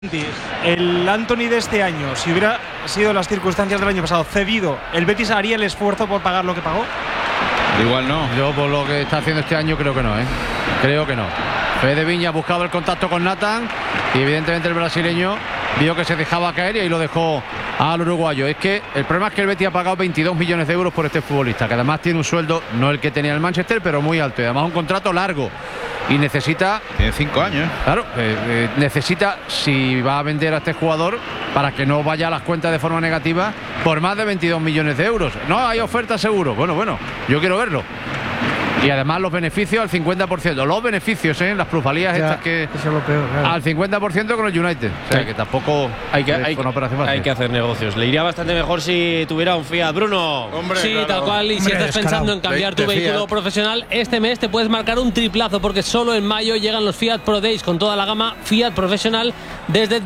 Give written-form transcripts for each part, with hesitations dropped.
El Antony de este año, si hubiera sido las circunstancias del año pasado cedido, ¿el Betis haría el esfuerzo por pagar lo que pagó? Igual no. Yo por lo que está haciendo este año creo que no, creo que no. Fede Viña ha buscado el contacto con Nathan y evidentemente el brasileño vio que se dejaba caer y ahí lo dejó al uruguayo. Es que el problema es que el Betis ha pagado 22 millones de euros por este futbolista, que además tiene un sueldo, no el que tenía el Manchester, pero muy alto y además un contrato largo. Y necesita... Tiene 5 años. Claro, necesita, si va a vender a este jugador, para que no vaya a las cuentas de forma negativa, por más de 22 millones de euros. No, hay oferta seguro. Bueno, yo quiero verlo. Y además los beneficios al 50%. Los beneficios, las plusvalías estas que... Eso es lo peor, claro. Al 50% con el United. O sea, que tampoco hay que hacer negocios. Le iría bastante mejor si tuviera un Fiat, Bruno. Hombre, sí, claro. Tal cual. Y si estás pensando en cambiar tu vehículo profesional, este mes te puedes marcar un triplazo, porque solo en mayo llegan los Fiat Pro Days con toda la gama Fiat Professional desde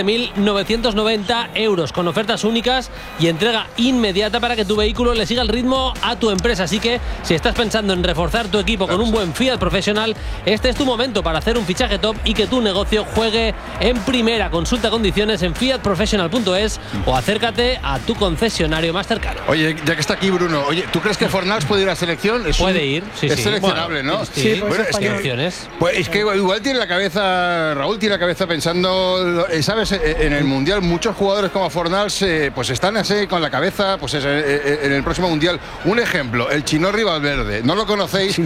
17.990 euros, con ofertas únicas y entrega inmediata para que tu vehículo le siga el ritmo a tu empresa. Así que si estás pensando en reforzar tu equipo con un buen Fiat Professional, este es tu momento para hacer un fichaje top y que tu negocio juegue en primera. Consulta condiciones en fiatprofessional.es o acércate a tu concesionario más cercano. Oye, ya que está aquí Bruno, ¿tú crees que Fornals puede ir a selección? Puede ir, sí. Es seleccionable, bueno, ¿no? Sí, bueno, es que igual tiene la cabeza, Raúl tiene la cabeza pensando, ¿sabes? En el Mundial muchos jugadores como Fornals pues están así con la cabeza pues en el próximo Mundial. Un ejemplo, el Chinorri Valverde. No lo conocéis,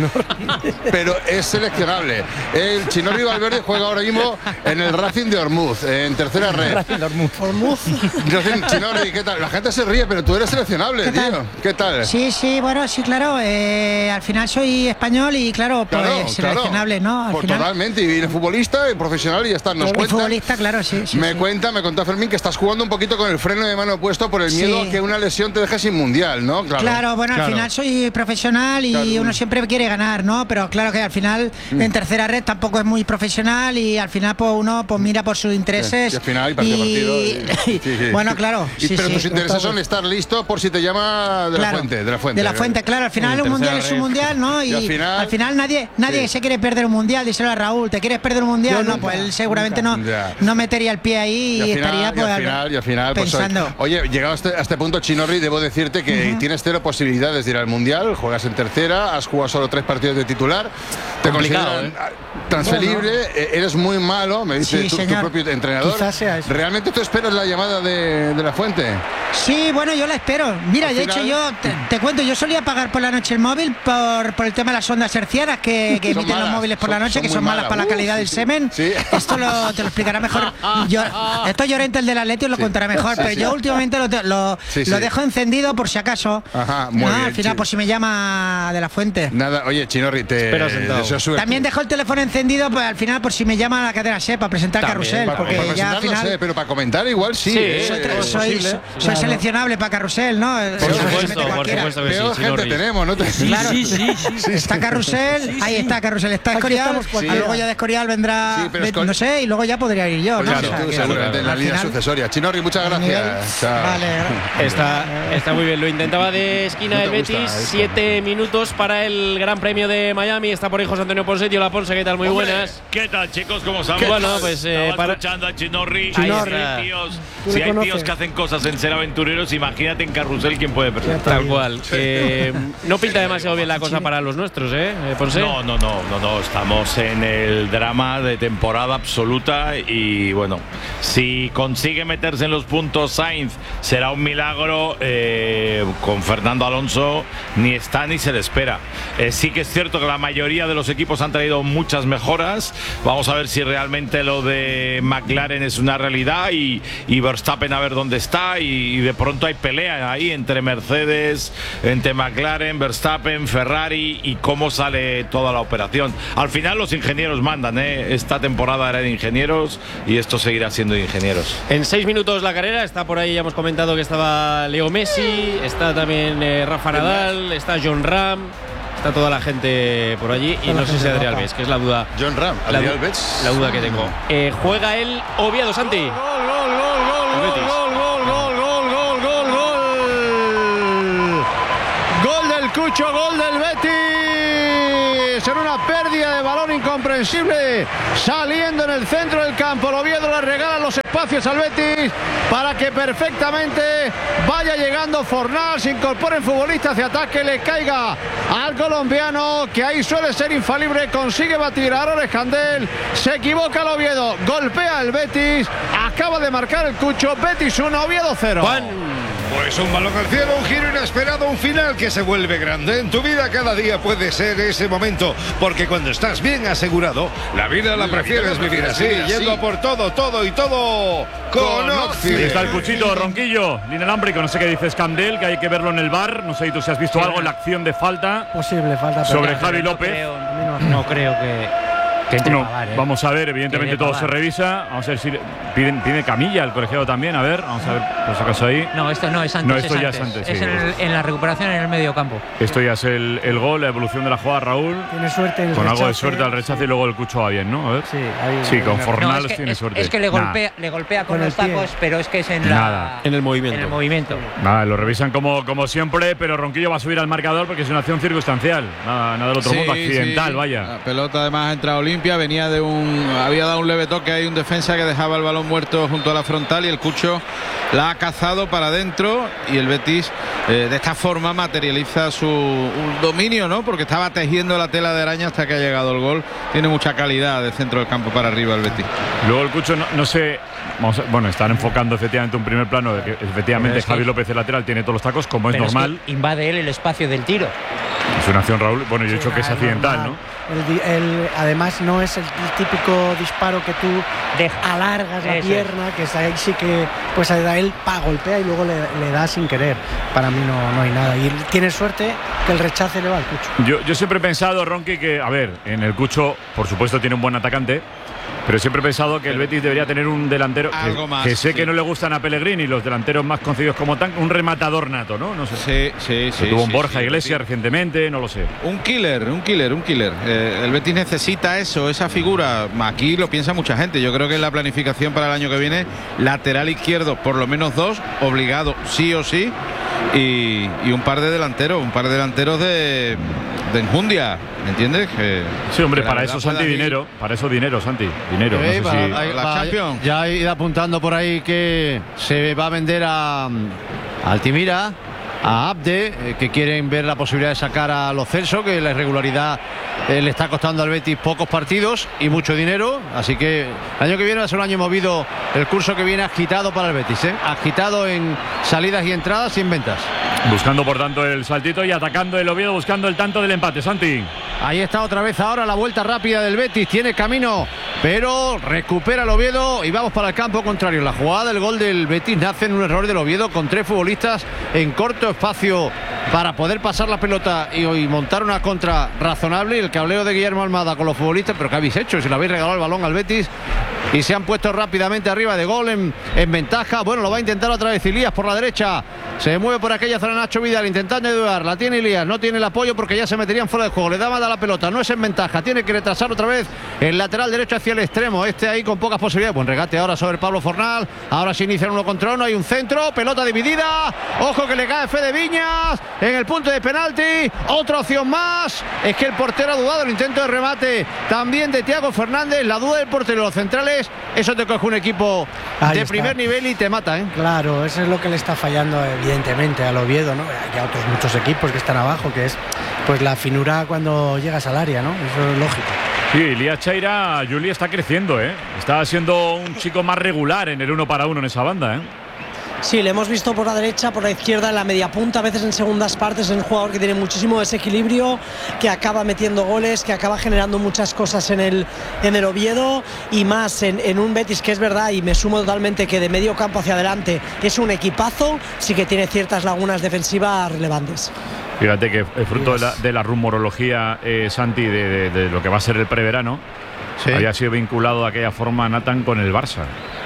pero es seleccionable. El Chinorri Valverde juega ahora mismo en el Racing de Ormuz, en tercera red. Ormuz. Chinorri, ¿qué tal? La gente se ríe, pero tú eres seleccionable, tío. ¿Qué tal? Sí, bueno, sí, claro. Al final soy español y claro, pues seleccionable, ¿no? Pues totalmente, y eres futbolista y profesional y ya está. Nos cuenta, futbolista, claro, sí. Me cuenta Fermín que estás jugando un poquito con el freno de mano puesto por el miedo a que una lesión te deje sin mundial, ¿no? Claro, bueno, al final soy profesional y uno siempre quiere ganar, ¿no? Pero claro que al final en tercera red tampoco es muy profesional y al final pues uno pues mira por sus intereses. Y al final partido. Bueno, claro. Pero tus intereses son estar listo por si te llama de la fuente. Claro, al final un mundial es un mundial, ¿no? Y al final nadie se quiere perder un mundial, díselo a Raúl, ¿te quieres perder un mundial? No, pues él seguramente no metería el pie ahí y estaría pues al final pensando. Pues, oye, llegado a este punto, Chinorri, debo decirte que tienes 0 posibilidades de ir al mundial, juegas en tercera, has jugado solo 3 partidos de titular, te consideran transferible, eres muy malo, me dice tu propio entrenador. ¿Realmente tú esperas la llamada de la fuente? Sí, bueno, yo la espero. Mira, de hecho yo te cuento, yo solía pagar por la noche el móvil por el tema de las ondas hercianas que emiten los móviles por la noche, que son malas para la calidad del semen. Sí. Esto te lo explicará mejor. Esto Llorente, el del Atleti, os lo contará mejor, pero yo últimamente lo dejo encendido por si acaso. Ajá, muy bien, al final, por si me llama de la fuente. Nada, oye, Chinorri, te deseo suerte. También dejo el teléfono encendido pues, al final por si me llama a la cadena SER para presentar Carrusel. Porque para ya al final. Pero para comentar igual sí. Soy seleccionable para Carrusel, ¿no? Por supuesto que sí. Gente tenemos, ¿no? Sí. Está Carrusel, ahí está Carrusel, está Escorial. Luego ya de Escorial vendrá, no sé, y luego ya podría ir yo. Claro, tú seguramente en la línea sucesoria. Chinorri, muchas gracias. Vale. Está muy bien, lo intentaba de esquina el Betis. 7 minutos para el Gran Premio de Miami. Está por ahí José Antonio Ponset. Hola Ponce, ¿qué tal? Muy buenas. ¿Qué tal, chicos? ¿Cómo estamos? Bueno, pues escuchando a Chinorri. Si hay tíos que hacen cosas en ser aventureros, imagínate en Carrusel quién puede presentar. Tal cual. No pinta demasiado bien la cosa para los nuestros, Ponce. No. Estamos en el drama de temporada absoluta y bueno, si consigue meterse en los puntos Sainz será un milagro. Con Fernando Alonso ni está ni se le espera. Sí que es cierto que la mayoría de los equipos han traído muchas mejoras. Vamos a ver si realmente lo de McLaren es una realidad y Verstappen a ver dónde está y de pronto hay pelea ahí entre Mercedes, entre McLaren, Verstappen, Ferrari y cómo sale toda la operación. Al final los ingenieros mandan, esta temporada era de ingenieros y esto seguirá siendo de ingenieros. En 6 minutos la carrera, está por ahí, ya hemos comentado que estaba Leo Messi, está también Rafa Nadal, está John Ram, está toda la gente por allí y no sé si Adrián Alves, que es la duda. John Ram, Adrián Alves. La duda que tengo. Juega el Oviedo, Santi. Gol del Cucho, gol del Betis. En una pérdida de balón incomprensible. defensible, saliendo en el centro del campo. El Oviedo le regala los espacios al Betis para que perfectamente vaya llegando Fornal, se incorporen futbolistas de ataque, le caiga al colombiano, que ahí suele ser infalible, consigue batir a Aroles Candel, se equivoca el Oviedo, golpea el Betis, acaba de marcar el Cucho, Betis 1, Oviedo 0. Pues un balón al cielo, un giro inesperado, un final que se vuelve grande. En tu vida cada día puede ser ese momento, porque cuando estás bien asegurado, la vida la prefieres vivir así, yendo por todo y todo con Oxy. Ahí está el Cuchito, Ronquillo, línea alámbrico, no sé qué dices, Candel, que hay que verlo en el VAR. No sé si tú has visto algo en la acción de falta. Posible falta sobre Javi López. No creo que no, vamos a ver, evidentemente todo se revisa. Vamos a ver si pide camilla el colegiado también. A ver, vamos a ver, por si acaso ahí. No, esto no es antes. No, esto ya es antes. Es en la recuperación en el medio campo. Esto ya es el gol, la evolución de la jugada, Raúl. Tiene suerte en el con rechace, algo de suerte al rechace y luego el Cucho va bien, ¿no? A ver. Sí, con Fornal tiene suerte. Es que le golpea con los tacos, pero es que es en el movimiento. Nada, lo revisan como siempre, pero Ronquillo va a subir al marcador porque es una acción circunstancial. Nada del otro mundo, accidental, vaya. La pelota además ha entrado limpia, venía de había dado un leve toque, hay un defensa que dejaba el balón muerto junto a la frontal y el Cucho la ha cazado para adentro y el Betis de esta forma materializa su dominio, ¿no? Porque estaba tejiendo la tela de araña hasta que ha llegado el gol. Tiene mucha calidad de centro del campo para arriba el Betis. Luego el Cucho no sé. Están enfocando efectivamente un primer plano de que efectivamente Javi López, el lateral, tiene todos los tacos, como es normal. Es que invade él el espacio del tiro. Es una acción, Raúl. Bueno, yo he dicho que es accidental, ¿no? Además no es el típico disparo que tú alargas la pierna, que ahí sí que pues él golpea y luego le da sin querer. Para mí no hay nada. Y tiene suerte que el rechace le va al Cucho. Yo siempre he pensado, Ronqui, que, a ver, en el Cucho, por supuesto, tiene un buen atacante. Pero siempre he pensado que el Betis debería tener un delantero que sé que no le gustan a Pellegrini, los delanteros más conocidos como tan, un rematador nato, ¿no? No sé. Sí. Tuvo un Borja Iglesias recientemente, no lo sé. Un killer. El Betis necesita eso, esa figura. Aquí lo piensa mucha gente. Yo creo que en la planificación para el año que viene, lateral izquierdo, por lo menos 2, obligado sí o sí. Y un par de delanteros de enjundia, ¿me entiendes? Sí, hombre, para eso Santi dinero, Santi, dinero. No sé la Champions. Ya ha ido apuntando por ahí que se va a vender a Altimira, a Abde, que quieren ver la posibilidad de sacar a Lo Celso, que la irregularidad le está costando al Betis pocos partidos y mucho dinero, así que el año que viene va a ser un año movido, el curso que viene agitado para el Betis, agitado en salidas y entradas y en ventas. Buscando por tanto el saltito y atacando el Oviedo, buscando el tanto del empate, Santi. Ahí está otra vez ahora la vuelta rápida del Betis, tiene camino, pero recupera el Oviedo y vamos para el campo contrario. La jugada del gol del Betis nace en un error del Oviedo con 3 futbolistas en corto espacio para poder pasar la pelota y montar una contra razonable. Y el cableo de Guillermo Almada con los futbolistas, pero ¿qué habéis hecho? Si le habéis regalado el balón al Betis y se han puesto rápidamente arriba de gol en ventaja. Bueno, lo va a intentar otra vez Ilías por la derecha, se mueve por aquella zona Nacho Vidal intentando ayudar, la tiene Ilías, no tiene el apoyo porque ya se meterían fuera de juego, le da más a la pelota, no es en ventaja, tiene que retrasar otra vez el lateral derecho hacia el extremo, ahí con pocas posibilidades. Buen regate ahora sobre Pablo Fornal, ahora se inicia 1 contra 1, hay un centro, pelota dividida, ojo que le cae Fede Viñas en el punto de penalti, otra opción más, es que el portero ha dudado, el intento de remate también de Thiago Fernández, la duda del portero, los centrales, eso te coge un equipo de primer nivel y te mata, ¿eh? Claro, eso es lo que le está fallando evidentemente al Oviedo, ¿no? Hay otros muchos equipos que están abajo, que es pues la finura cuando llegas al área, ¿no? Eso es lógico. Sí, Ilías Chaira, Juli, está creciendo, ¿eh? Está siendo un chico más regular en el 1 para 1 en esa banda, ¿eh? Sí, le hemos visto por la derecha, por la izquierda, en la media punta, a veces en segundas partes. Es un jugador que tiene muchísimo desequilibrio, que acaba metiendo goles, que acaba generando muchas cosas en el Oviedo y más en un Betis que es verdad, y me sumo totalmente, que de medio campo hacia adelante es un equipazo, sí que tiene ciertas lagunas defensivas relevantes. Fíjate que es fruto de la rumorología, Santi, de lo que va a ser el preverano, había sido vinculado de aquella forma Nathan con el Barça.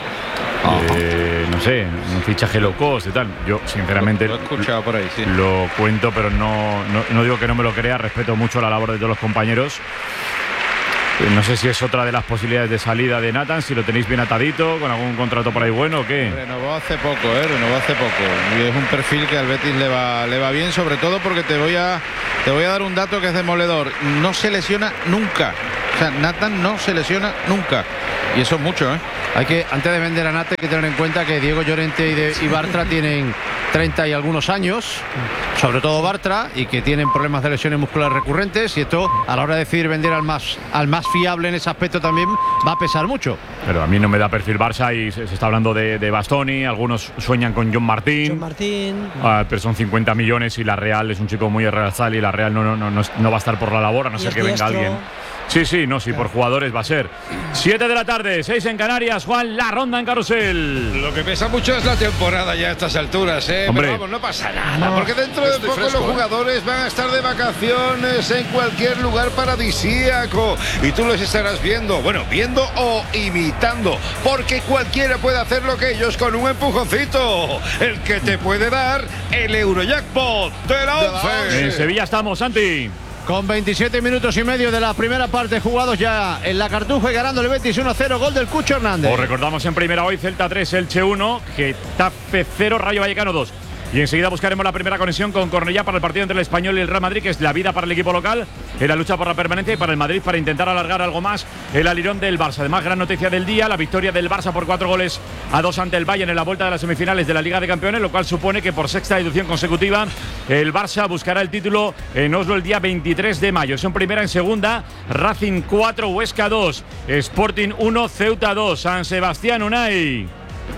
No sé, un fichaje low cost y tal. Yo sinceramente lo he escuchado por ahí, sí. Lo cuento, pero no digo que no me lo crea. Respeto mucho la labor de todos los compañeros. No sé si es otra de las posibilidades de salida de Nathan, si lo tenéis bien atadito, con algún contrato por ahí bueno o qué. Renovó hace poco. Y es un perfil que al Betis le va bien, sobre todo porque te voy a dar un dato que es demoledor. No se lesiona nunca. O sea, Nathan no se lesiona nunca. Y eso es mucho, ¿eh? Hay que, antes de vender a Nathan, hay que tener en cuenta que Diego Llorente y Bartra tienen 30 y algunos años, sobre todo Bartra, y que tienen problemas de lesiones musculares recurrentes, y esto a la hora de decidir vender al más fiable en ese aspecto también va a pesar mucho. Pero a mí no me da perfil Barça y se está hablando de Bastoni, algunos sueñan con John Martín. Pero son 50 millones y la Real es un chico muy realzal y la Real no va a estar por la labor, a no ser que venga alguien. Sí, por jugadores va a ser. 7 de la tarde, 6 en Canarias. Juan, la ronda en Carrusel. Lo que pesa mucho es la temporada ya a estas alturas, ¿eh? Hombre. Pero vamos, no pasa nada, porque dentro de poco los jugadores van a estar de vacaciones en cualquier lugar paradisíaco y tú los estarás viendo o imitando, porque cualquiera puede hacer lo que ellos con un empujoncito, el que te puede dar el Eurojackpot de la 11. En Sevilla estamos, Santi. Con 27 minutos y medio de la primera parte jugados ya en la Cartuja y ganando el Betis 1-0, gol del Cucho Hernández. Os recordamos en primera hoy Celta 3, Elche 1, Getafe 0, Rayo Vallecano 2. Y enseguida buscaremos la primera conexión con Cornellá para el partido entre el Español y el Real Madrid, que es la vida para el equipo local, en la lucha por la permanencia, y para el Madrid para intentar alargar algo más el alirón del Barça. Además, gran noticia del día, la victoria del Barça por 4-2 ante el Bayern en la vuelta de las semifinales de la Liga de Campeones, lo cual supone que por sexta edición consecutiva el Barça buscará el título en Oslo el día 23 de mayo. Son primera. En segunda, Racing 4, Huesca 2, Sporting 1, Ceuta 2, San Sebastián Unai.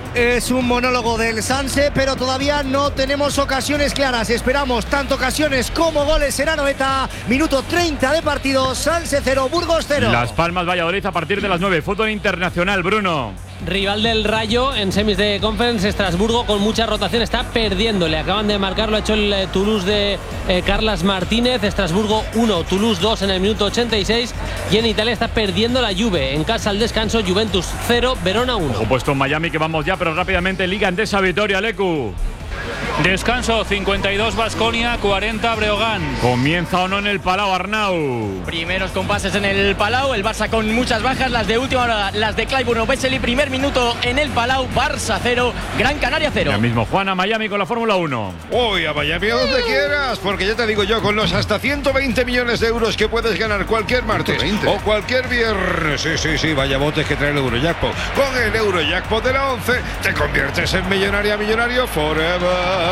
Es un monólogo del Sanse, pero todavía no tenemos ocasiones claras. Esperamos tanto ocasiones como goles en Anoeta. Minuto 30 de partido. Sanse 0, Burgos 0. Las Palmas Valladolid a partir de las 9. Fútbol internacional, Bruno. Rival del Rayo en semis de Conference, Estrasburgo con mucha rotación, está perdiendo. Le acaban de marcar, lo ha hecho el Toulouse de Carlas Martínez. Estrasburgo 1, Toulouse 2 en el minuto 86. Y en Italia está perdiendo la Juve. En casa al descanso, Juventus 0, Verona 1. Ojo puesto en Miami, que vamos ya, pero rápidamente Liga Endesa Vitoria, Lecu. Descanso, 52 Baskonia, 40 Breogán. ¿Comienza o no en el Palau, Arnau? Primeros compases en el Palau, el Barça con muchas bajas, las de última hora, las de Clyburn Vesely. Primer minuto en el Palau, Barça 0, Gran Canaria 0. Ya mismo Juan a Miami con la Fórmula 1. Uy, a Miami a donde quieras, porque ya te digo yo, con los hasta 120 millones de euros que puedes ganar cualquier martes o cualquier viernes. Sí, vaya botes que trae el Eurojackpot. Con el Eurojackpot de la 11 te conviertes en millonario forever.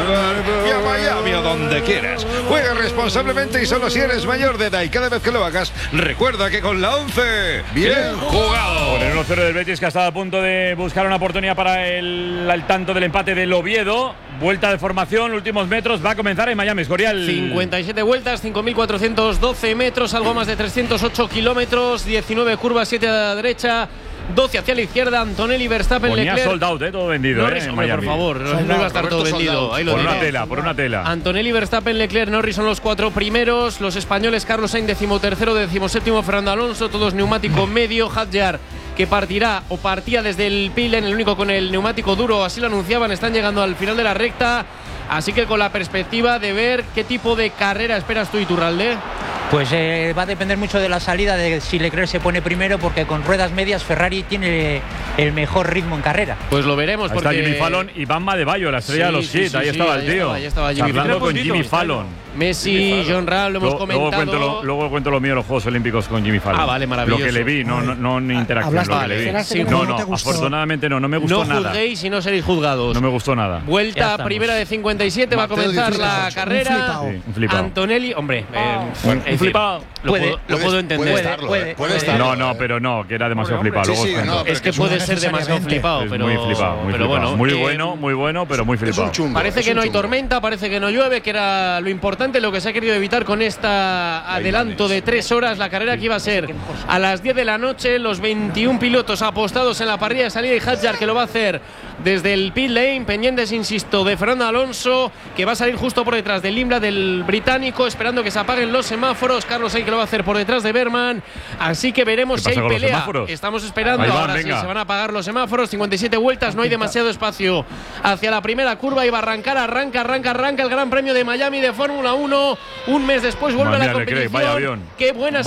Y a Miami o donde quieras. Juega responsablemente y solo si eres mayor de edad. Y cada vez que lo hagas, recuerda que con la 11, bien jugado. Con el 1-0 del Betis, que ha estado a punto de buscar una oportunidad para el tanto del empate del Oviedo. Vuelta de formación, últimos metros, va a comenzar en Miami, Escorial. 57 vueltas, 5.412 metros, algo más de 308 kilómetros, 19 curvas, 7 a la derecha, 12 hacia la izquierda. Antonelli, Verstappen, Ponía Leclerc. sold out, todo vendido. Norris, hombre, Miami. por favor, no iba a estar todo vendido. Ahí lo por una tela. Antonelli, Verstappen, Leclerc, Norris son los 4 primeros. Los españoles, Carlos Sainz, 13º, 17º, Fernando Alonso, todos neumático medio. Hadjar, que partirá o partía desde el pit lane, el único con el neumático duro, así lo anunciaban. Están llegando al final de la recta. Así que con la perspectiva de ver qué tipo de carrera esperas tú, Iturralde. Pues va a depender mucho de la salida, de si Leclerc se pone primero, porque con ruedas medias Ferrari tiene el mejor ritmo en carrera. Pues lo veremos. Ahí porque está Jimmy Fallon y Bam Adebayo, la estrella de los hits. Ahí estaba el tío. Ahí estaba Jimmy hablando con Jimmy Fallon. Messi, John Ram, lo hemos comentado. Luego cuento lo mío de los Juegos Olímpicos con Jimmy Fallon. Ah, vale, maravilloso. Lo que le vi, no en interacción, lo que le vi. Sí, no, afortunadamente no me gustó nada. No juzguéis y no seréis juzgados. No me gustó nada. Vuelta primera de 57, va a comenzar la carrera. Un flipado. Antonelli, hombre, un flipado. Lo puedo entender. Puede estarlo. No, pero no, que era demasiado flipado. Es que puede ser demasiado flipado, pero muy flipado, pero bueno, muy bueno, pero muy flipado. Parece que no hay tormenta, parece que no llueve, que era lo importante, lo que se ha querido evitar con esta adelanto de 3 horas. La carrera que iba a ser a las 10 de la noche, los 21 pilotos apostados en la parrilla de salida, y Hadjar, que lo va a hacer desde el pit lane, pendientes, insisto, de Fernando Alonso, que va a salir justo por detrás del Imbla, del británico, esperando que se apaguen los semáforos. Carlos Sainz, que lo va a hacer por detrás de Berman. Así que veremos si hay pelea. Estamos esperando. Ahora sí se van a apagar los semáforos. 57 vueltas, no hay demasiado espacio hacia la primera curva. Y va a arrancar, arranca el Gran Premio de Miami de Fórmula 1. Un mes después vuelve a la competición. Qué buena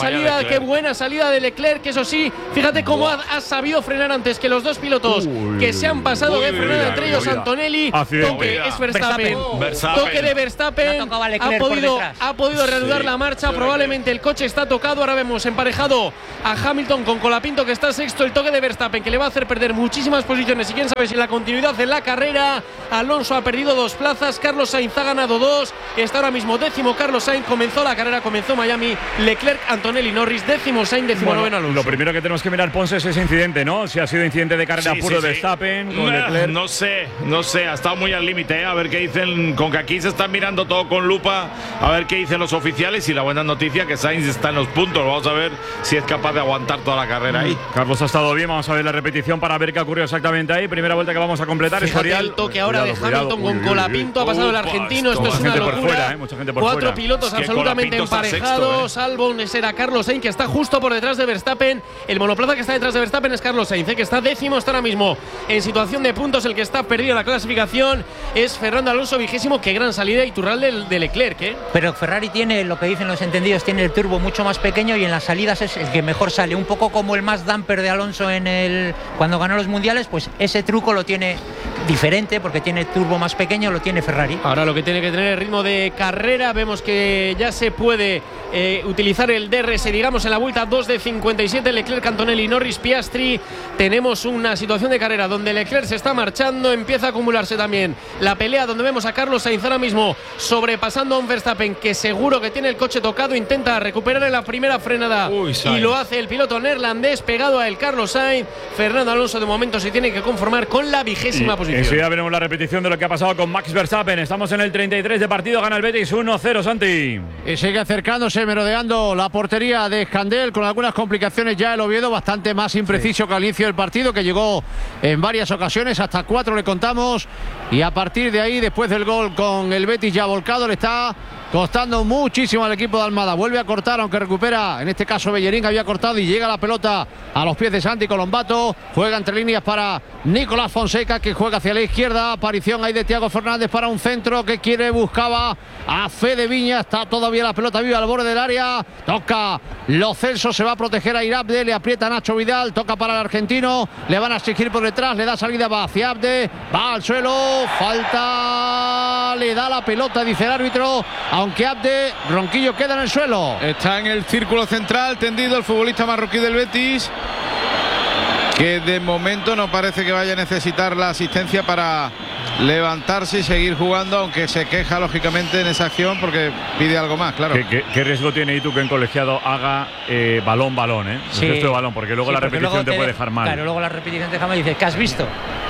salida de Leclerc, que eso sí, fíjate cómo ha sabido frenar antes que los dos pilotos que se han pasado de frenar, entre ellos Antonelli. Toque es Verstappen. Toque de Verstappen. Ha podido reanudar la marcha. Probablemente probablemente el coche está tocado. Ahora vemos emparejado a Hamilton con Colapinto, que está sexto. El toque de Verstappen, que le va a hacer perder muchísimas posiciones, y quién sabe si la continuidad en la carrera. Alonso ha perdido 2 plazas, Carlos Sainz ha ganado 2, está ahora mismo décimo Carlos Sainz. Comenzó la carrera, comenzó Miami, Leclerc, Antonelli, Norris, décimo Sainz, décimo noveno Alonso. Lo primero que tenemos que mirar, Ponce, es ese incidente, ¿no? Si ha sido incidente de carrera puro de Verstappen con Leclerc. No sé, ha estado muy al límite, a ver qué dicen, con que aquí se están mirando todo con lupa, a ver qué dicen los oficiales, y la buena noticia que Sainz está en los puntos. Vamos a ver si es capaz de aguantar toda la carrera ahí. Carlos ha estado bien, vamos a ver la repetición para ver qué ocurrió exactamente ahí. Primera vuelta que vamos a completar. El toque ahora de Hamilton con Colapinto, ha pasado el argentino, esto es una locura. Mucha gente por 4 fuera. pilotos absolutamente emparejados, salvo será Carlos Sainz, que está justo por detrás de Verstappen. El monoplaza que está detrás de Verstappen es Carlos Sainz, que está décimo, está ahora mismo en situación de puntos. El que está perdido en la clasificación es Fernando Alonso, vigésimo. Qué gran salida Iturralde de Leclerc, ¿eh? Pero Ferrari tiene, lo que dicen los entendidos, tiene el turbo mucho más pequeño y en las salidas es el que mejor sale. Un poco como el más damper de Alonso cuando ganó los mundiales, pues ese truco lo tiene diferente porque tiene turbo más pequeño, lo tiene Ferrari. Ahora lo que tiene que tener el ritmo de carrera. Vemos que ya se puede utilizar el DRS, digamos, en la vuelta 2 de 57. Leclerc, Antonelli, Norris, Piastri. Tenemos una situación de carrera donde Leclerc se está marchando, empieza a acumularse también la pelea, donde vemos a Carlos Sainz ahora mismo sobrepasando a un Verstappen que seguro que tiene el coche tocado, intenta recuperar en la primera frenada y lo hace el piloto neerlandés, pegado a el Carlos Sainz. Fernando Alonso de momento se tiene que conformar con la 20ª posición. Enseguida veremos la repetición de lo que ha pasado con Max Verstappen. Estamos en el 33 de partido, gana el Betis 1-0, Santi. Y sigue acercándose, merodeando la portería de Escandel, con algunas complicaciones ya el Oviedo, bastante más impreciso que al inicio del partido, que llegó en varias ocasiones, hasta 4 le contamos, y a partir de ahí, después del gol con el Betis ya volcado, le está costando muchísimo al equipo de Almada. Vuelve a cortar, aunque recupera, en este caso Bellerín había cortado y llega la pelota a los pies de Santi Colombato. Juega entre líneas para Nicolás Fonseca, que juega hacia la izquierda. Aparición ahí de Thiago Fernández para un centro que buscaba a Fede Viña. Está todavía la pelota viva al borde del área. Toca Lo Celso, se va a proteger a Irabde, le aprieta Nacho Vidal, toca para el argentino, le van a exigir por detrás, le da salida, va hacia Abde, va al suelo, falta, le da la pelota, dice el árbitro, aunque Abde, Ronquillo queda en el suelo. Está en el círculo central tendido el futbolista marroquí del Betis, que de momento no parece que vaya a necesitar la asistencia para levantarse y seguir jugando, aunque se queja lógicamente en esa acción porque pide algo más, claro. ¿Qué riesgo tiene Itu que en colegiado haga balón, Sí. El gesto de balón? Porque luego la repetición te puede dejar mal. Claro, luego la repetición te deja mal y dices, ¿qué has visto?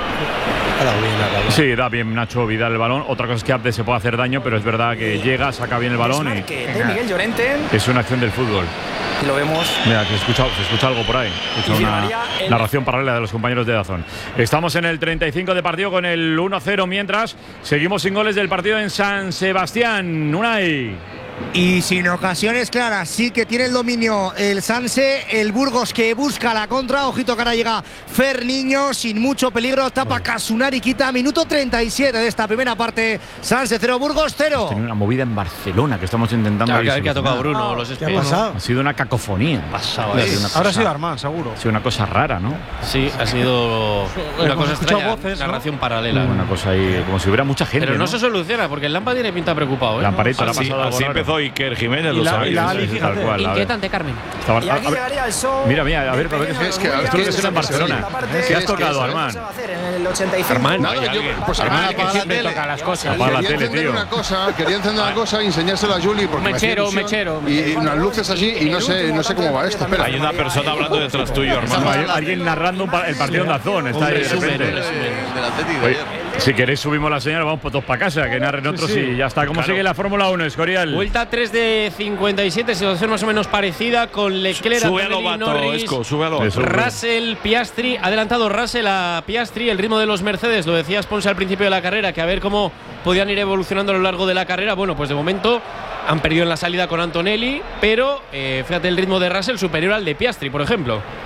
Sí, da bien Nacho Vidal el balón. Otra cosa es que Abde se puede hacer daño, pero es verdad que llega, saca bien el balón y Miguel Llorente. Es una acción del fútbol. Y lo vemos. Mira, se escucha algo por ahí. Una narración paralela de los compañeros de Dazón. Estamos en el 35 de partido con el 1-0, mientras seguimos sin goles del partido en San Sebastián. Unai. Y sin ocasiones claras, sí que tiene el dominio el Sanse, el Burgos que busca la contra, ojito que ahora llega Ferniño sin mucho peligro, tapa Casunari, quita, minuto 37 de esta primera parte, Sanse 0, Burgos 0. Tiene una movida en Barcelona que estamos intentando que ha tocado Bruno, los ¿Qué ha pasado? Ha sido una cacofonía. Ahora ha sido Armán, seguro. Ha sido una cosa rara, ¿no? Sí, ha sido una cosa extraña, voces, narración paralela. Una cosa ahí, como si hubiera mucha gente. Pero no se soluciona, porque el Lampa tiene pinta preocupado, ¿eh? Lamparito, Así empezó Iker Jiménez, lo sabéis. Inquietante, Carmen. Y aquí llegaría el show. Mira, a ver, es que esto lo que es en Barcelona. ¿Qué has tocado, Armán? En el 85. Armán, Armán, que toca las cosas. Quería encender una cosa y enseñársela a Julie porque mechero. Y unas luces allí y no sé cómo va esto. Espera. Hay una persona hablando detrás tuyo, hermano. Alguien narrando el partido en Dazón. Está ahí de repente. Si queréis subimos la señal, vamos todos para casa, que narren otros y ya está. ¿Cómo sigue la Fórmula 1, Escorial? Vuelta 3 de 57, situación más o menos parecida con Leclerc, Norris, Russell, Piastri. Adelantado Russell a Piastri, el ritmo de los Mercedes, lo decías Ponce al principio de la carrera, que a ver cómo podían ir evolucionando a lo largo de la carrera. Bueno, pues de momento han perdido en la salida con Antonelli, pero fíjate el ritmo de Russell superior al de Piastri, por ejemplo.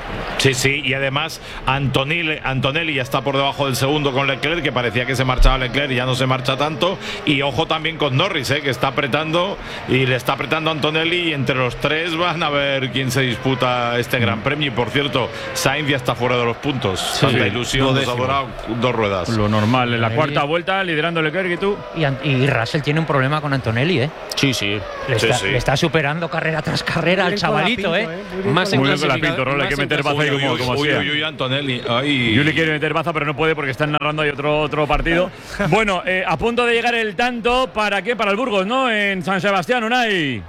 Sí, sí, y además Antonelli ya está por debajo del segundo con Leclerc, que parecía que se marchaba Leclerc y ya no se marcha tanto. Y ojo también con Norris, que está apretando y le está apretando a Antonelli, y entre los tres van a ver quién se disputa este Gran Premio. Y por cierto, Sainz ya está fuera de los puntos. Tanta ilusión, nos ha durado 2 ruedas. Lo normal, en la cuarta vuelta liderando Leclerc. ¿Y tú? Y Russell tiene un problema con Antonelli, ¿eh? Sí, sí. Le está superando carrera tras carrera al chavalito, Más muy bien con la Pinto, Roll, hay que meter baza ahí como sea. Antonelli. Yuli quiere meter baza, pero no puede porque están narrando ahí otro partido. Bueno, a punto de llegar el tanto, ¿para qué? Para el Burgos, ¿no? En San Sebastián, Unai.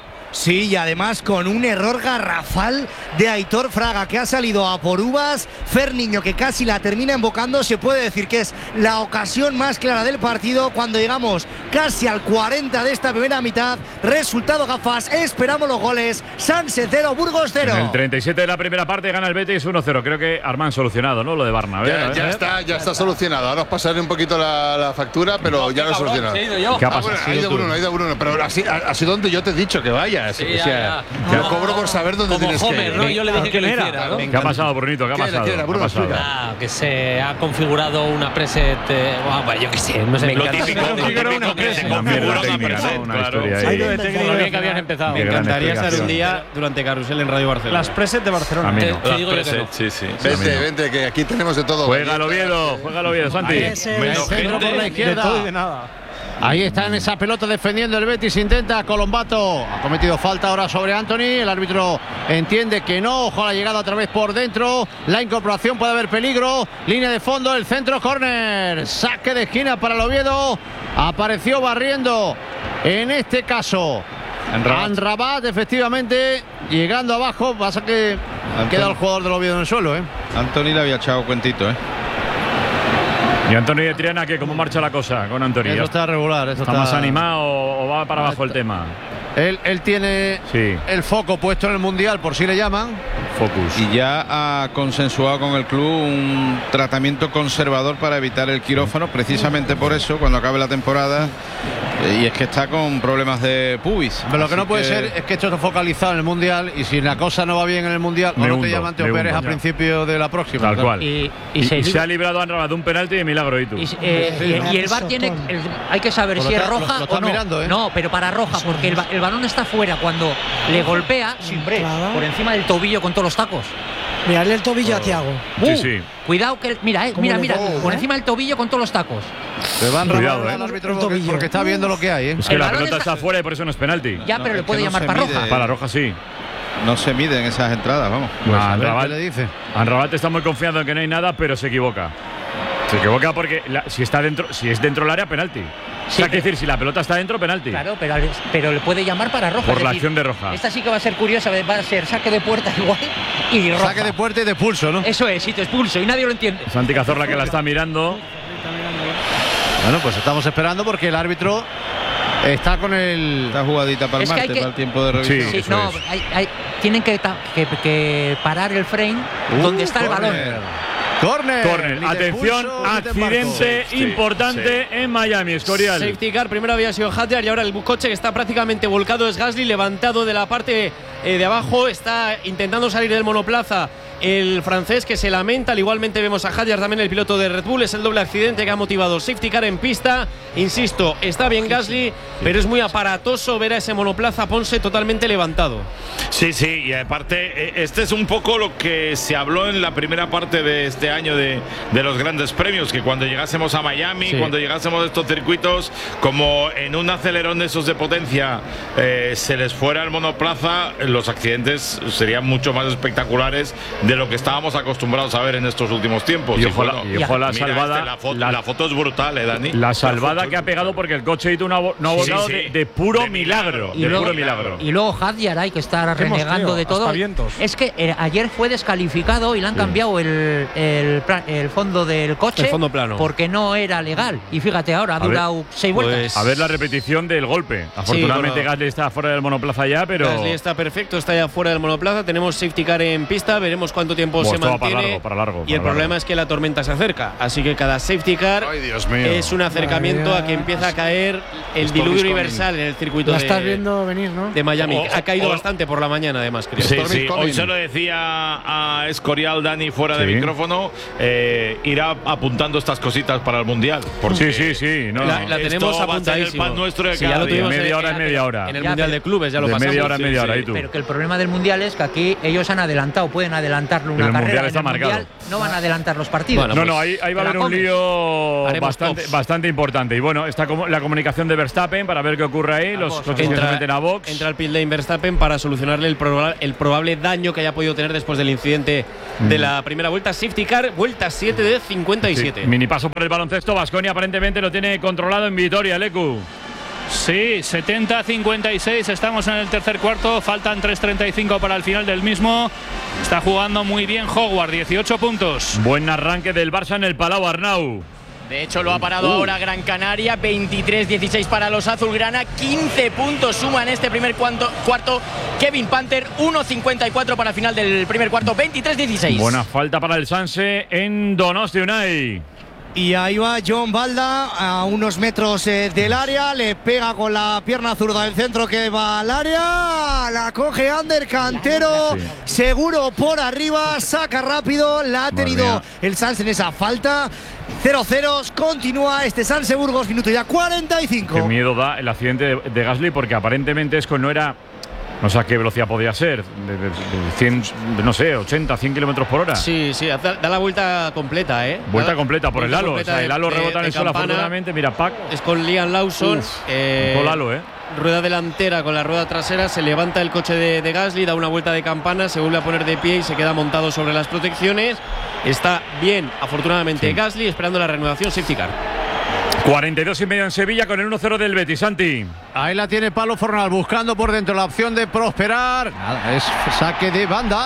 Sí, y además con un error garrafal de Aitor Fraga, que ha salido a por uvas. Fer Niño, que casi la termina embocando. Se puede decir que es la ocasión más clara del partido cuando llegamos casi al 40 de esta primera mitad. Resultado gafas, esperamos los goles. Sanse 0, Burgos 0. En el 37 de la primera parte gana el Betis 1-0. Creo que Armán solucionado, ¿no? Lo de Barna. Ya está solucionado. Ahora os pasaré un poquito la factura, pero ya lo he solucionado. ¿Qué ha pasado? Ha ido Bruno, pero así donde yo te he te he dicho que vayas. Sí, o sea, ya cobro por saber dónde como tienes Homer, que ir. ¿no? Yo le dije que lo hiciera, ¿no? ¿Qué ha pasado, Brunito? ¿Qué ha pasado? ¿Qué era, Bruno? Que se ha configurado una preset. Bueno, yo qué sé, no sé. Lo típico que se configura una historia ahí. Lo bien que habías empezado. Me encantaría estar un día durante Carrusel en Radio Barcelona. Las presets de Barcelona. A mí no. Te digo yo que no. Sí, sí. Vente, que aquí tenemos de todo. Juega el Oviedo, Santi. Menos gente por la izquierda. De todo y de nada. Ahí está en esa pelota defendiendo el Betis, intenta Colombato, ha cometido falta ahora sobre Anthony, el árbitro entiende que no, ojo a la llegada otra vez por dentro, la incorporación puede haber peligro, línea de fondo, el centro, córner, saque de esquina para el Oviedo, apareció barriendo en este caso Amrabat, efectivamente, llegando abajo, pasa que queda el jugador del Oviedo en el suelo. Anthony le había echado cuentito, ¿Y Antonio de Triana qué? ¿Cómo marcha la cosa con Antonio? Eso está regular. ¿Está más animado o va para abajo el tema? Él tiene el foco puesto en el Mundial, por si le llaman. Focus. Y ya ha consensuado con el club un tratamiento conservador para evitar el quirófano, precisamente por eso, cuando acabe la temporada. Y es que está con problemas de pubis. Pero lo que no puede ser es que esto esté focalizado en el Mundial y si la cosa no va bien en el Mundial, o no te llaman, te operes a principio de la próxima. Tal cual. Y se ha librado a Amrabat de un penalti de milagro. ¿Y tú? Y el VAR tiene. Hay que saber si es roja o no. Mirando, No, pero para roja, porque el balón está fuera cuando le golpea por encima del tobillo con todos los tacos. Mirarle el tobillo a Thiago. Sí. Cuidado que mira, por encima del tobillo con todos los tacos. Se van cuidado, al árbitro porque está viendo lo que hay. Es que la pelota está fuera y por eso no es penalti. Ya, pero le puede llamar para roja. Para roja sí. No se miden esas entradas, vamos. Pues Amrabat le dice. Amrabat está muy confiado en que no hay nada, pero se equivoca. Se equivoca porque si es dentro del área, penalti. Sí, o sea, decir, si la pelota está dentro, penalti. Claro, pero le puede llamar para roja. Por la acción de roja. Esta sí que va a ser curiosa, va a ser saque de puerta igual y roja. Saque de puerta y de expulso, ¿no? Eso es, sí, te expulso y nadie lo entiende. Santi Cazorla que la está mirando. Bueno, pues estamos esperando porque el árbitro está con esta jugadita para el martes, para el tiempo de revisión. Sí, no, tienen que parar el frame donde está el balón. Corner. Atención, accidente importante en Miami, Escorial. Safety car, primero había sido Hadjar y ahora el coche que está prácticamente volcado es Gasly, levantado de la parte de abajo, está intentando salir del monoplaza el francés, que se lamenta. Igualmente vemos a Hadjar, también el piloto de Red Bull. Es el doble accidente que ha motivado safety car en pista. Insisto, está bien Gasly, pero es muy aparatoso ver a ese monoplaza Ponce totalmente levantado. Sí, y aparte este es un poco lo que se habló en la primera parte de este año de los grandes premios, que cuando llegásemos a Miami, cuando llegásemos a estos circuitos, como en un acelerón de esos de potencia se les fuera el monoplaza, los accidentes serían mucho más espectaculares de lo que estábamos acostumbrados a ver en estos últimos tiempos. Y ojo la salvada. La foto es brutal, Dani. La salvada que ha pegado porque el coche hizo un abogado de puro milagro. Y luego Hadjar hay que estar renegando de todo. Es que ayer fue descalificado y le han cambiado el fondo del coche. El fondo plano. Porque no era legal. Y fíjate, ahora ha durado 6 vueltas. A ver la repetición del golpe. Afortunadamente Gasly está fuera del monoplaza ya, pero. Gasly está perfecto, está ya fuera del monoplaza. Tenemos safety car en pista. Veremos cuál cuánto tiempo se mantiene. Para largo. Y el problema es que la tormenta se acerca. Así que cada safety car es un acercamiento a que empieza a caer el diluvio universal en el circuito la estás viendo venir, ¿no? de Miami. Ha caído bastante por la mañana, además, creo. Sí. Hoy se lo decía a Escorial Dani fuera de micrófono. Irá apuntando estas cositas para el Mundial. Sí. No, la tenemos apuntadísima. Ya lo tuvimos media hora. En el Mundial de Clubes ya lo pasamos. Media hora. Pero que el problema del Mundial es que aquí ellos han adelantado, pueden adelantarlo una carrera. En el Mundial no van a adelantar los partidos. Bueno, ahí va a haber un lío bastante importante. Y bueno, está la comunicación de Verstappen para ver qué ocurre ahí. Los coches que se meten a box. Entra al pit lane Verstappen para solucionarle el probable daño que haya podido tener después del incidente de la primera vuelta. Safety car, vuelta 7 de 57. Sí. Mini paso por el baloncesto. Baskonia aparentemente lo tiene controlado en Vitoria, Leku. Sí, 70-56, estamos en el tercer cuarto, faltan 3:35 para el final del mismo. Está jugando muy bien Howard, 18 puntos. Buen arranque del Barça en el Palau, Arnau. De hecho, lo ha parado ahora Gran Canaria, 23-16 para los azulgrana, 15 puntos suma en este primer cuarto Kevin Panther, 1:54 para el final del primer cuarto, 23-16. Buena falta para el Sanse en Donosti, Unai. Y ahí va John Balda a unos metros del área, le pega con la pierna zurda del centro que va al área, la coge Ander Cantero, seguro por arriba, saca rápido, la ha tenido el Sanse en esa falta. 0-0, continúa este Sanse Burgos, minuto ya 45. Qué miedo da el accidente de Gasly, porque aparentemente Esco no era… No sé a qué velocidad podía ser, de 100, no sé, 80, 100 kilómetros por hora. Sí, da la vuelta completa, Vuelta completa por el halo. O sea, el halo rebota en el suelo afortunadamente. Mira, Pac. Es con Liam Lawson. Con halo, Rueda delantera con la rueda trasera. Se levanta el coche de Gasly, da una vuelta de campana, se vuelve a poner de pie y se queda montado sobre las protecciones. Está bien, afortunadamente, Gasly, esperando la reanudación safety car. 42,5 en Sevilla con el 1-0 del Betis, Santi. Ahí la tiene Pablo Fornal buscando por dentro la opción de prosperar. Nada, es saque de banda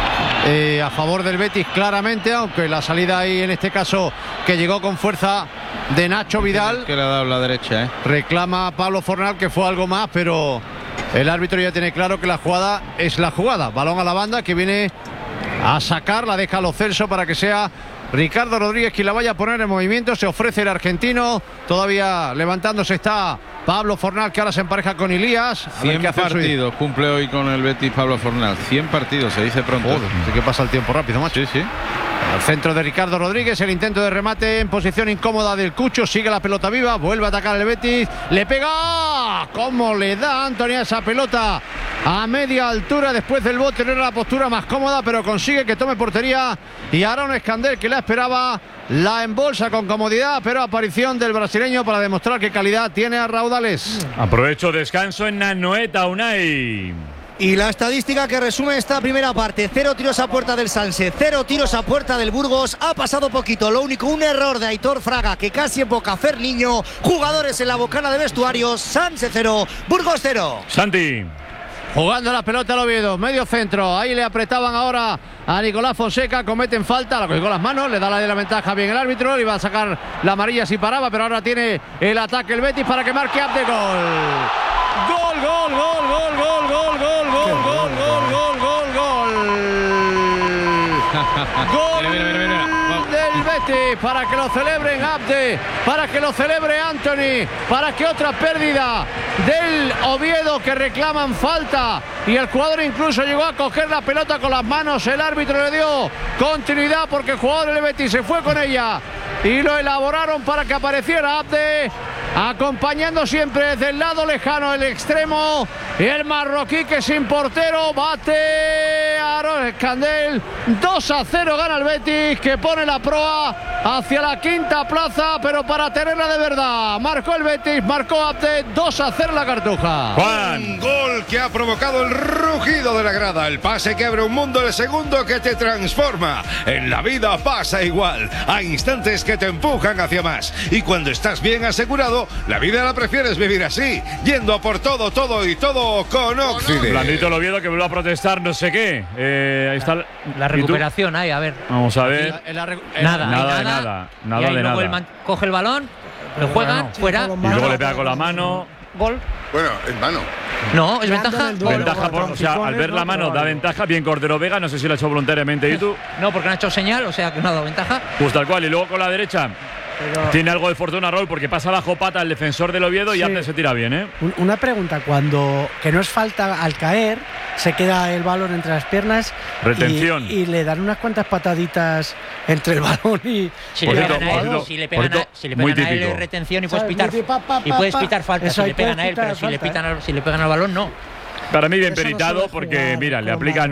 a favor del Betis claramente, aunque la salida ahí en este caso que llegó con fuerza de Nacho Vidal. Que le ha dado la derecha, Reclama a Pablo Fornal que fue algo más, pero el árbitro ya tiene claro que la jugada es la jugada. Balón a la banda que viene a sacar, la deja a Lo Celso para que sea Ricardo Rodríguez quien la vaya a poner en movimiento. Se ofrece el argentino, todavía levantándose está Pablo Fornal, que ahora se empareja con Elías. 100 partidos cumple hoy con el Betis Pablo Fornal. 100 partidos, se dice pronto. Así que pasa el tiempo rápido, macho. Sí. Al centro de Ricardo Rodríguez, el intento de remate en posición incómoda del Cucho, sigue la pelota viva, vuelve a atacar el Betis, le pega, ¿cómo le da Anthony a esa pelota? A media altura, después del bote no era la postura más cómoda, pero consigue que tome portería y Aaron Escandel, que la esperaba, la embolsa con comodidad, pero aparición del brasileño para demostrar qué calidad tiene a raudales. Aprovecho descanso en Anoeta, Unai. Y la estadística que resume esta primera parte: 0 tiros a puerta del Sanse, 0 tiros a puerta del Burgos. Ha pasado poquito, lo único, un error de Aitor Fraga que casi emboca a Fer Niño. Jugadores en la bocana de vestuarios. Sanse 0, Burgos 0. Santi. Jugando la pelota al Oviedo, medio centro, ahí le apretaban ahora a Nicolás Fonseca, cometen falta, la cogió con las manos, le da la ventaja bien el árbitro, le iba a sacar la amarilla si paraba, pero ahora tiene el ataque el Betis para que marque Abde. Gol, gol, gol, gol, gol, gol, gol, gol, gol, gol, gol, gol, gol. Del Betis para que lo celebren Abde, para que lo celebre Anthony, para que otra pérdida del Oviedo que reclaman falta y el jugador incluso llegó a coger la pelota con las manos, el árbitro le dio continuidad porque el jugador del Betis se fue con ella y lo elaboraron para que apareciera Abde, acompañando siempre desde el lado lejano el extremo y el marroquí que sin portero bate a Aaron Escandel. 2-0 gana el Betis, que pone la proa hacia la quinta plaza, pero para tenerla de verdad. Marcó el Betis, marcó Abde, 2-0 la Cartuja. Un gol que ha provocado el rugido de la grada, el pase que abre un mundo, el segundo que te transforma. En la vida pasa igual, hay instantes que te empujan hacia más y cuando estás bien asegurado, la vida la prefieres vivir así, yendo a por todo, todo y todo con Oxide. Blandito el Oviedo que vuelve a protestar no sé qué. Ahí está la recuperación ahí, a ver. Vamos a ver. Nada de nada. Coge el balón, lo juega, fuera. Y luego le pega con la mano. Gol. Bueno, en mano. No, es ventaja. Ventaja o sea, al ver la mano da ventaja. Bien Cordero Vega, no sé si lo ha hecho voluntariamente YouTube. No, porque no ha hecho señal, o sea que no ha dado ventaja. Pues tal cual, y luego con la derecha. Pero tiene algo de fortuna Raúl porque pasa bajo pata el defensor del Oviedo y antes se tira bien, ¿eh? Una pregunta, cuando que no es falta al caer, se queda el balón entre las piernas. Retención. Y le dan unas cuantas pataditas entre el balón y. Si le pegan a él, si le pegan a él es retención y puedes pitar. Y puedes pitar falta si le pegan a él, pero si le pegan al balón, no. Para mí bien peritado porque, mira, le aplica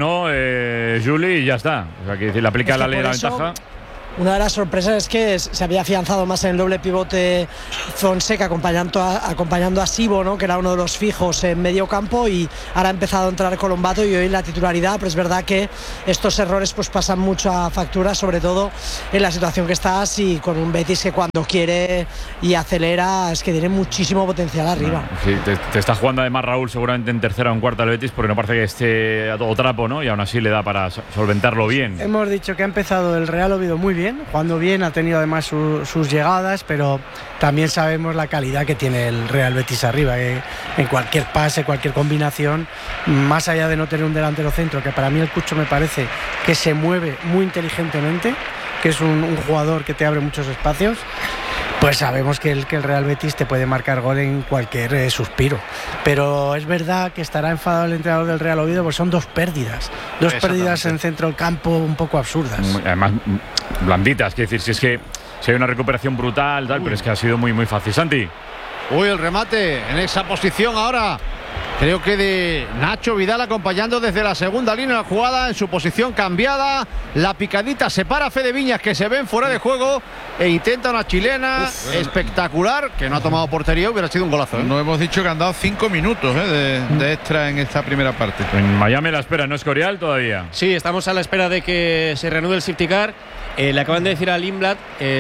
Juli y ya está. O sea, que le aplica la ley de la ventaja. Una de las sorpresas es que se había afianzado más en el doble pivote Fonseca acompañando a Sibo, ¿no? Que era uno de los fijos en medio campo, y ahora ha empezado a entrar Colombato y hoy la titularidad, pero es verdad que estos errores pues pasan mucho a factura, sobre todo en la situación que estás y con un Betis que cuando quiere y acelera es que tiene muchísimo potencial arriba. Sí, te está jugando además Raúl seguramente en tercera o en cuarta el Betis porque no parece que esté a todo trapo, ¿no? Y aún así le da para solventarlo bien. Hemos dicho que ha empezado el Real Oviedo muy bien, jugando bien, ha tenido además sus llegadas, pero también sabemos la calidad que tiene el Real Betis arriba, que en cualquier pase, cualquier combinación, más allá de no tener un delantero centro, que para mí el Cucho me parece que se mueve muy inteligentemente, que es un jugador que te abre muchos espacios, pues sabemos que el Real Betis te puede marcar gol en cualquier suspiro. Pero es verdad que estará enfadado el entrenador del Real Oviedo, porque son dos pérdidas en centro del campo un poco absurdas. Además, blanditas, quiero decir, si hay una recuperación brutal, tal, pero es que ha sido muy, muy fácil. Santi. Uy, el remate en esa posición ahora. Creo que de Nacho Vidal acompañando desde la segunda línea de la jugada en su posición cambiada. La picadita separa a Fede Viñas, que se ven fuera de juego, e intenta una chilena espectacular, que no ha tomado portería, hubiera sido un golazo, ¿eh? No hemos dicho que han dado 5 minutos de extra en esta primera parte. En Miami la espera, ¿no es Escorial todavía? Sí, estamos a la espera de que se reanude el safety car. Le acaban de decir a Lindblad,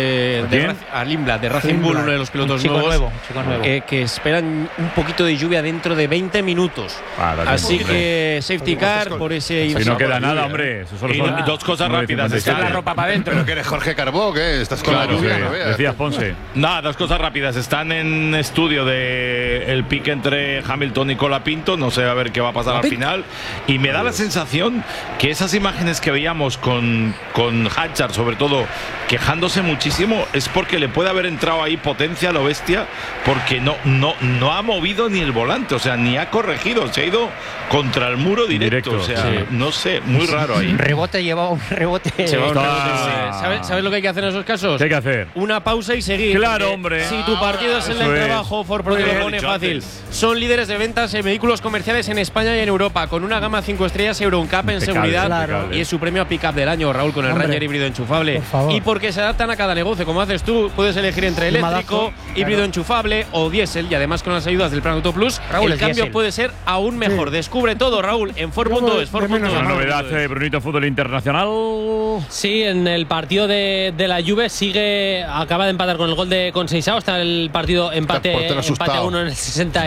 de Racing Bull, uno de los pilotos nuevos, que esperan un poquito de lluvia dentro de 20 minutos. Así que safety car por ese incidente. Si no queda nada, hombre. Y dos cosas rápidas. Está la ropa para adentro. Pero que eres Jorge Carbó, ¿qué? Estás con la lluvia. Decías Ponce. Nada, dos cosas rápidas. Están en estudio de el pique entre Hamilton y Colapinto. No sé a ver qué va a pasar al final. Y me da la sensación que esas imágenes que veíamos con Hatchard, sobre todo quejándose muchísimo, es porque le puede haber entrado ahí potencia a lo bestia, porque no ha movido ni el volante, o sea, ni ha corregido, se ha ido contra el muro directo, o sea, no sé, muy raro ahí. Llevaba un rebote. ¿Sabes lo que hay que hacer en esos casos? ¿Qué hay que hacer? Una pausa y seguir. Claro, hombre. Si tu partido es en el trabajo, Ford Pro te lo pone fácil. Son líderes de ventas en vehículos comerciales en España y en Europa, con una gama 5 estrellas Euroncap en seguridad, y es su premio a pick-up del año, Raúl, con el Ranger híbrido enchufable. Y porque se adaptan a cada negocio, como haces tú, puedes elegir entre eléctrico, híbrido enchufable o diésel, y además con las ayudas del Plan Auto Plus, Raúl, el cambio puede ser aún mejor. Descubre todo, Raúl, en Ford.es. Una novedad de Brunito Fútbol Internacional. Sí, en el partido de la Juve acaba de empatar con el gol de Conceição. Está el partido empate a 1 en el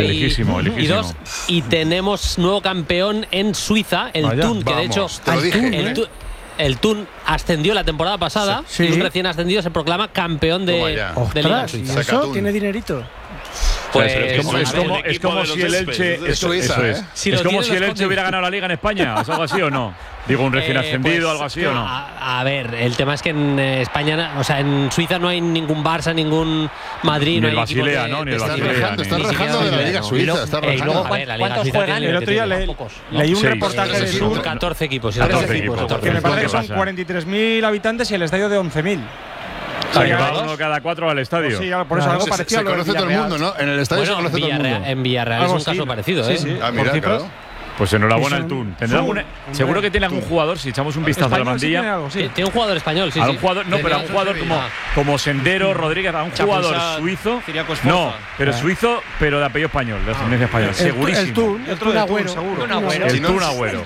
62. Y tenemos nuevo campeón en Suiza, el Thun, que de hecho el Thun ascendió la temporada pasada y un recién ascendido se proclama campeón de Liga Suiza. ¿Eso tiene dinerito? Pues es como si el Elche hubiera ganado la Liga en España, ¿es algo así o no? Digo, un recién ascendido, algo así o no. A ver, el tema es que en España, o sea, en Suiza no hay ningún Barça, ningún Madrid, ni el Basilea, ¿no? Ni el Basilea. Estás rajando de la Liga Suiza. Y luego, ¿cuántos juegan? El otro día leí un reportaje de Sur. 14 equipos. Que me parece que son 43.000 habitantes y el estadio de 11.000. O sea, que va uno cada 4 al estadio. Sí, por eso algo parecido. Se conoce todo el mundo, ¿no? En el estadio se conoce todo el mundo. En Villarreal es un caso parecido, ¿eh? Ah, mira, claro. Pues enhorabuena al Thun. Seguro que tiene algún jugador, si echamos un vistazo a la plantilla. Tiene un jugador español, sí. Pero a un jugador como Sendero, Rodríguez, a un jugador suizo. No, pero suizo, pero de apellido español, de ascendencia española. Segurísimo. El Thun Agüero. El Thun Agüero.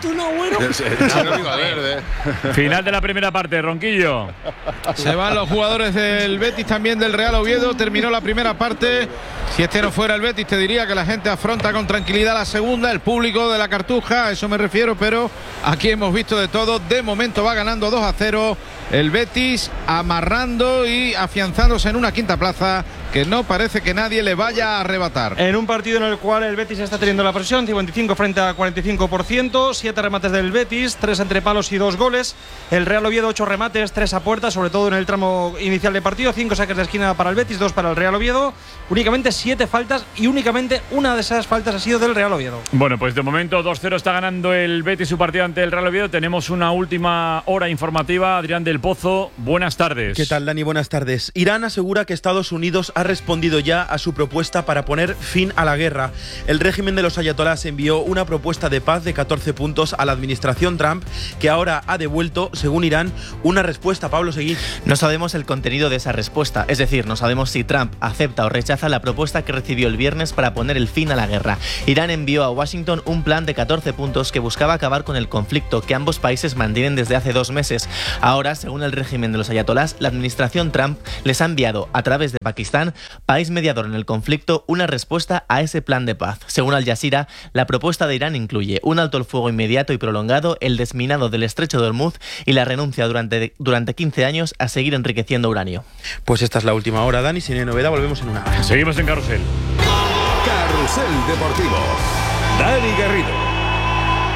Final de la primera parte, Ronquillo. Se van los jugadores del Betis, también del Real Oviedo. Terminó la primera parte. Si este no fuera el Betis, te diría que la gente afronta con tranquilidad la segunda. El público de la Cartuja, a eso me refiero, pero aquí hemos visto de todo. De momento va ganando 2-0 el Betis amarrando y afianzándose en una quinta plaza que no parece que nadie le vaya a arrebatar. En un partido en el cual el Betis está teniendo la presión, 55 frente a 45%, 7 remates del Betis, 3 entre palos y 2 goles. El Real Oviedo 8 remates, 3 a puerta, sobre todo en el tramo inicial de partido, 5 saques de esquina para el Betis, 2 para el Real Oviedo, únicamente 7 faltas y únicamente una de esas faltas ha sido del Real Oviedo. Bueno, pues de momento 2-0 está ganando el Betis su partido ante el Real Oviedo. Tenemos una última hora informativa. Adrián del Pozo, buenas tardes. ¿Qué tal, Dani? Buenas tardes. Irán asegura que Estados Unidos ha respondido ya a su propuesta para poner fin a la guerra. El régimen de los ayatolás envió una propuesta de paz de 14 puntos a la administración Trump, que ahora ha devuelto, según Irán, una respuesta. Pablo Seguí. No sabemos el contenido de esa respuesta, es decir, no sabemos si Trump acepta o rechaza la propuesta que recibió el viernes para poner el fin a la guerra. Irán envió a Washington un plan de 14 puntos que buscaba acabar con el conflicto que ambos países mantienen desde hace 2 meses. Ahora, según el régimen de los ayatolás, la administración Trump les ha enviado, a través de Pakistán, país mediador en el conflicto, una respuesta a ese plan de paz. Según Al Jazeera, la propuesta de Irán incluye un alto el fuego inmediato y prolongado, el desminado del estrecho de Hormuz y la renuncia durante 15 años a seguir enriqueciendo uranio. Pues esta es la última hora, Dani. Si no hay novedad, volvemos en una hora. Seguimos en Carrusel. Carrusel Deportivo. Dani Garrido.